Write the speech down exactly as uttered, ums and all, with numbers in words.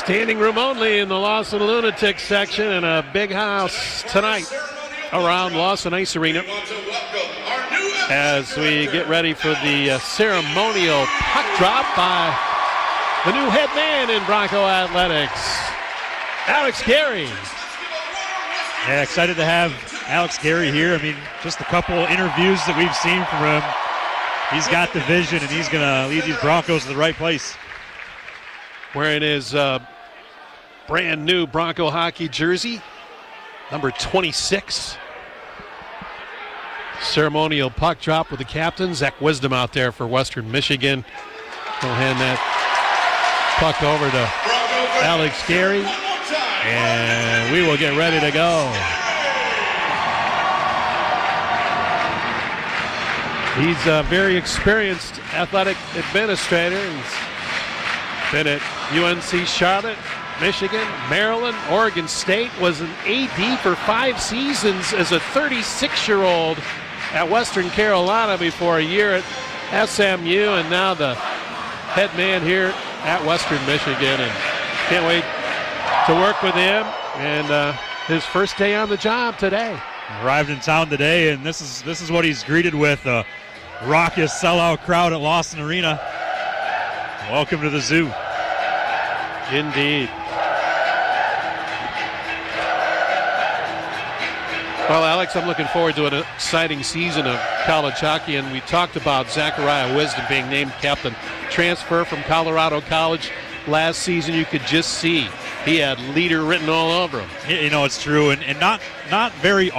Standing room only in the Lawson Lunatic section, and a big house tonight around Lawson Ice Arena as we get ready for the uh, ceremonial puck drop by the new head man in Bronco Athletics, Alex Gary. Yeah, excited to have Alex Gary here. I mean, just a couple interviews that we've seen from him. He's got the vision, and he's going to lead these Broncos to the right place. Wearing his uh, brand new Bronco hockey jersey, number twenty-six. Ceremonial puck drop with the captain, Zach Wisdom, out there for Western Michigan. He'll hand that puck over to Alex Gary, and we will get ready to go. He's a very experienced athletic administrator. He's been at U N C Charlotte, Michigan, Maryland, Oregon State, was an A D for five seasons as a thirty-six-year-old at Western Carolina before a year at S M U, and now the head man here at Western Michigan, and can't wait to work with him, and uh, his first day on the job today. Arrived in town today, and this is this is what he's greeted with, a raucous sellout crowd at Lawson Arena. Welcome to the zoo. Indeed. Well, Alex, I'm looking forward to an exciting season of college hockey, and we talked about Zachariah Wisdom being named captain. Transfer from Colorado College last season, you could just see he had leader written all over him. You know, it's true, and, and not not very